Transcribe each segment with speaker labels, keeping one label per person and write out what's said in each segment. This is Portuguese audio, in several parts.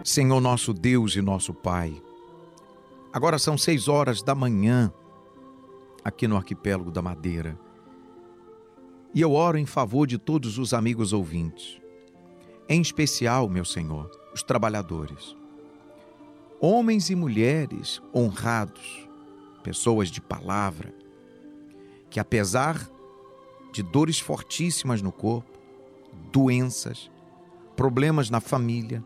Speaker 1: Senhor nosso Deus e nosso Pai, agora são 6 horas da manhã aqui no Arquipélago da Madeira e eu oro em favor de todos os amigos ouvintes, em especial, meu Senhor, os trabalhadores, homens e mulheres honrados, pessoas de palavra, que apesar de dores fortíssimas no corpo, doenças, problemas na família,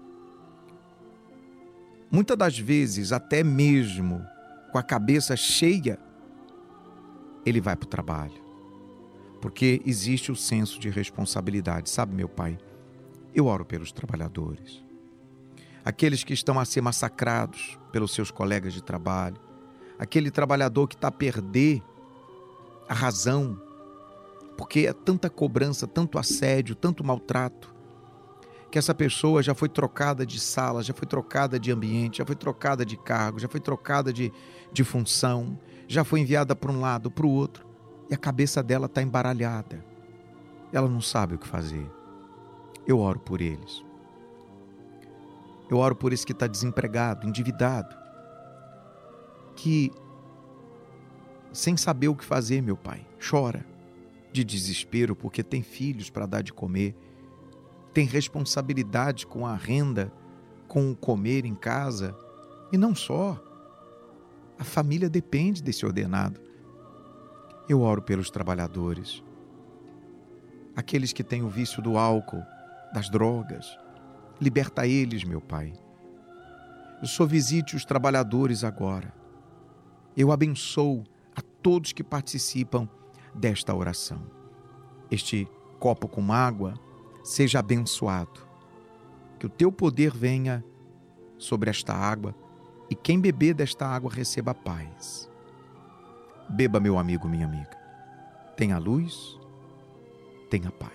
Speaker 1: muitas das vezes até mesmo com a cabeça cheia, ele vai para o trabalho, porque existe o senso de responsabilidade. Sabe, meu Pai, eu oro pelos trabalhadores, aqueles que estão a ser massacrados pelos seus colegas de trabalho, aquele trabalhador que está a perder a razão, porque é tanta cobrança, tanto assédio, tanto maltrato, que essa pessoa já foi trocada de sala, já foi trocada de ambiente, já foi trocada de cargo, já foi trocada de função, já foi enviada para um lado, para o outro, e a cabeça dela está embaralhada. Ela não sabe o que fazer. Eu oro por eles. Eu oro por esse que está desempregado, endividado, que, sem saber o que fazer, meu Pai, chora de desespero porque tem filhos para dar de comer, tem responsabilidade com a renda, com o comer em casa, e não só. A família depende desse ordenado. Eu oro pelos trabalhadores, aqueles que têm o vício do álcool, das drogas. Liberta eles, meu Pai. Eu só visite os trabalhadores agora. Eu abençoo a todos que participam desta oração. Este copo com água seja abençoado. Que o teu poder venha sobre esta água e quem beber desta água receba paz. Beba, meu amigo, minha amiga. Tenha luz, tenha paz.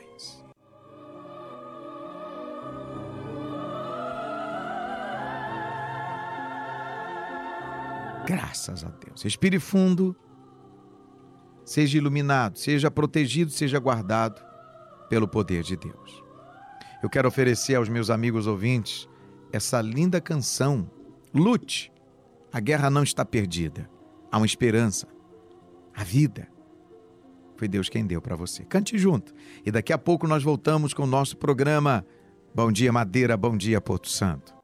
Speaker 1: Graças a Deus. Respire fundo. Seja iluminado, seja protegido, seja guardado pelo poder de Deus. Eu quero oferecer aos meus amigos ouvintes essa linda canção. Lute. A guerra não está perdida. Há uma esperança. A vida. Foi Deus quem deu para você. Cante junto. E daqui a pouco nós voltamos com o nosso programa Bom Dia Madeira, Bom Dia Porto Santo.